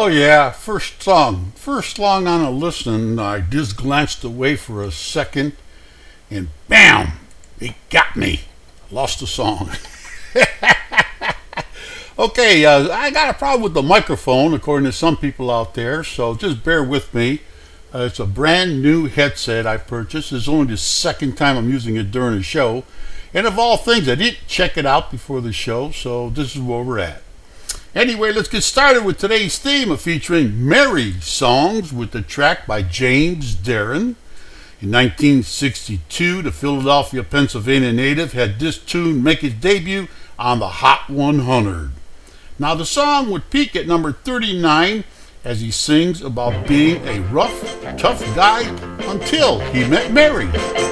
yeah, first song on a listen. I just glanced away for a second, and bam, it got me. Lost the song. Okay, I got a problem with the microphone, according to some people out there, so just bear with me. It's a brand new headset I purchased. It's only the second time I'm using it during a show. And of all things, I didn't check it out before the show, so this is where we're at. Anyway, let's get started with today's theme of featuring Merry songs with the track by James Darren. In 1962, the Philadelphia, Pennsylvania native had this tune make its debut on the Hot 100. Now, the song would peak at number 39 as he sings about being a rough, tough guy until he met Mary.